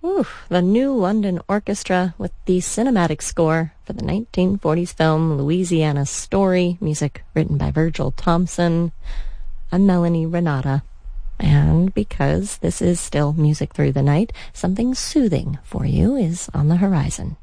Ooh, the New London Orchestra with the cinematic score for the 1940s film Louisiana Story, music written by Virgil Thompson. I'm Melanie Renata, and because this is still music through the night, something soothing for you is on the horizon.